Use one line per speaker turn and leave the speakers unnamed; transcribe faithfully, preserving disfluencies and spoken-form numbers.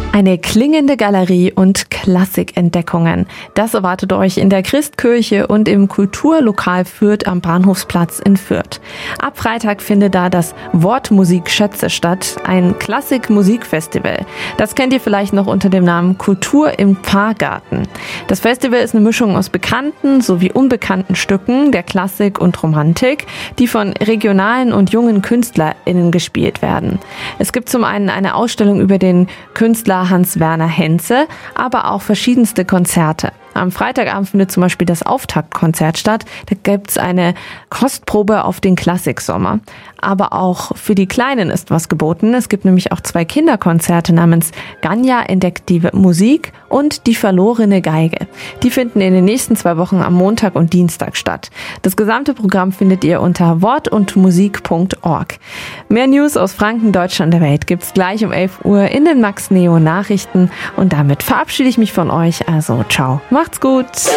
Eine klingende Galerie und Klassikentdeckungen. Das erwartet euch in der Christkirche und im Kulturlokal Fürth am Bahnhofsplatz in Fürth. Ab Freitag findet da das Wortmusik-Schätze statt, ein Klassik-Musikfestival. Das kennt ihr vielleicht noch unter dem Namen Kultur im Pfarrgarten. Das Festival ist eine Mischung aus bekannten sowie unbekannten Stücken der Klassik und Romantik, die von regionalen und jungen KünstlerInnen gespielt werden. Es gibt zum einen eine Ausstellung über den Künstler Hans-Werner Henze, aber auch verschiedenste Konzerte. Am Freitagabend findet zum Beispiel das Auftaktkonzert statt. Da gibt es eine Kostprobe auf den Klassiksommer. Aber auch für die Kleinen ist was geboten. Es gibt nämlich auch zwei Kinderkonzerte namens Ganja entdeckt die Musik und Die verlorene Geige. Die finden in den nächsten zwei Wochen am Montag und Dienstag statt. Das gesamte Programm findet ihr unter wort und musik punkt org. Mehr News aus Franken, Deutschland und der Welt gibt's gleich um elf Uhr in den Max Neo Nachrichten. Und damit verabschiede ich mich von euch. Also ciao, macht's gut.